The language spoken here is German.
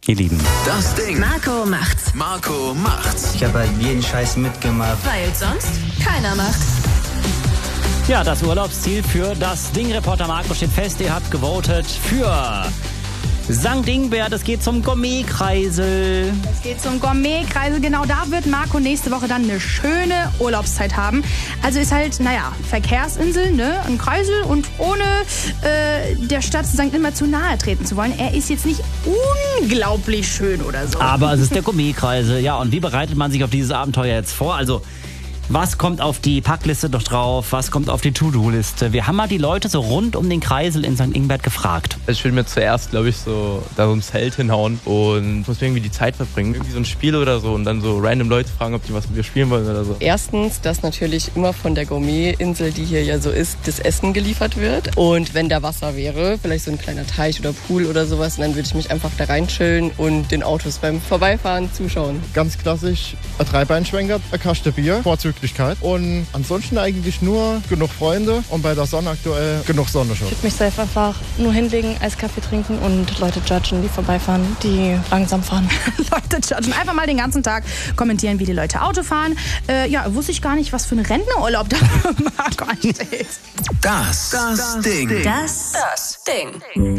Ihr Lieben. Das Ding. Marco macht's. Marco macht's. Ich habe halt jeden Scheiß mitgemacht. Weil sonst keiner macht. Ja, das Urlaubsziel für das Ding-Reporter Marco steht fest. Ihr habt gewotet für St. Ingbert. Es geht zum Gourmet-Kreisel. Es geht zum Gourmet-Kreisel. Genau da wird Marco nächste Woche dann eine schöne Urlaubszeit haben. Also ist halt, Verkehrsinsel, ne? Ein Kreisel und ohne der Stadt St. Ingbert zu nahe treten zu wollen. Er ist jetzt nicht unglaublich schön oder so. Aber es ist der Gourmet-Kreisel. Ja, und wie bereitet man sich auf dieses Abenteuer jetzt vor? Also, was kommt auf die Packliste noch drauf? Was kommt auf die To-Do-Liste? Wir haben mal die Leute so rund um den Kreisel in St. Ingbert gefragt. Ich will mir zuerst, glaube ich, so ein Zelt hinhauen und muss mir irgendwie die Zeit verbringen. Irgendwie so ein Spiel oder so und dann so random Leute fragen, ob die was mit mir spielen wollen oder so. Erstens, dass natürlich immer von der Gourmet-Insel, die hier ja so ist, das Essen geliefert wird. Und wenn da Wasser wäre, vielleicht so ein kleiner Teich oder Pool oder sowas, dann würde ich mich einfach da reinchillen und den Autos beim Vorbeifahren zuschauen. Ganz klassisch, ein Dreibeinschwenker, eine Kaste Bier, Vorzüglichkeit. Und ansonsten eigentlich nur genug Freunde und bei der Sonne aktuell genug Sonne schon. Ich würde mich selbst einfach nur hinlegen, Eiskaffee trinken und Leute judgen, die vorbeifahren, die langsam fahren. Leute judgen. Einfach mal den ganzen Tag kommentieren, wie die Leute Auto fahren. Wusste ich gar nicht, was für ein Rentnerurlaub da für Marco ansteht. Das Ding. Das Ding.